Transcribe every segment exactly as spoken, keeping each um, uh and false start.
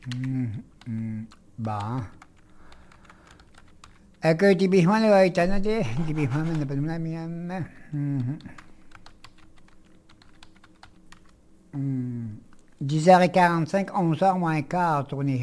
Mm, mm, Bon. Eka tibihman le waitana de tibihman na panuna miyam. Mhm. Mm. dix heures quarante-cinq, onze heures moins quart, tournée.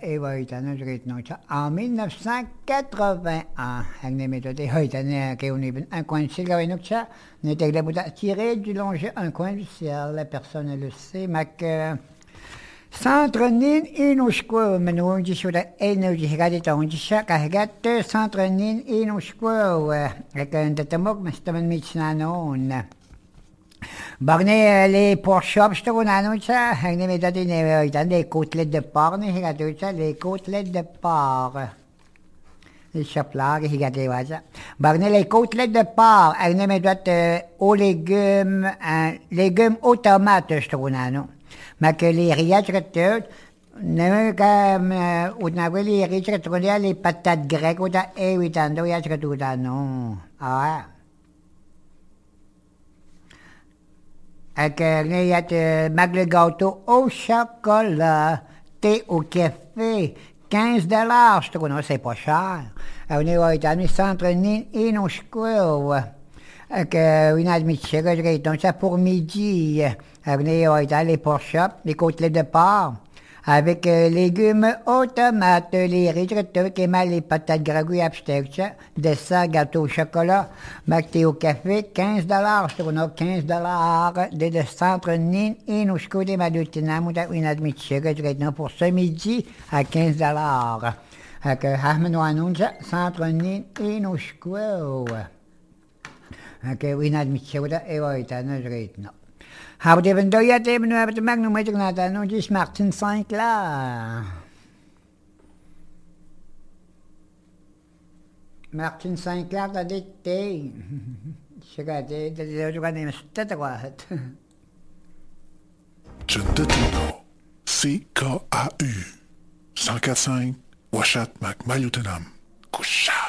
En mille neuf cent quatre-vingt-un, ang méthode hoitane que on est un coin de ciel gawenukcha, n'était que tiré du longer un coin du ciel. La personne le sait, mac. Centre nin inushko menu jisura energy higadi tonjisha kahigat centre nin inushko avec datamok mastaman mitchnanon. Barney les porchop stonano cha hagne medati ne itan des côtelettes de porc ne higadu cha les côtelettes de porc. Les chaplag higadi waja. Barney les côtelettes de porc hagne medati aux légumes légumes aux tomates stonano. Ma que les riages reteut, ne comme ou n'avait les riages reteut les patates grecques ou ta évitando riages reteut non. Ah. Avec les riages mag le gâteau au chocolat, thé au café, quinze dollars, je trouve non c'est pas cher. On est au États-Unis centre nin inushko. Avec une admission que donc ça pour midi. Venez dans les porchop, les côtelettes de porc, avec euh, légumes aux tomates, les riz, les mal, les patates gragouilles, absteak, dessert, gâteau au chocolat, macté au café, quinze dollars, je trouve, quinze dollars, de le centre nin, inushko, des malutinam, ou une admission que pour ce midi à quinze dollars. Avec Ahmed Wanunja, centre nin, inushko. Avec une admission, et ouais, t'as un non. How de even do you have even have the magnum waiting at I know just Martin Sinclair. Martin Sinclair da dette. Chegate, da giocare stata quahat. Chuntatino. C K A U. cent quatre cinq Washat Mac Malutanam. Kusha.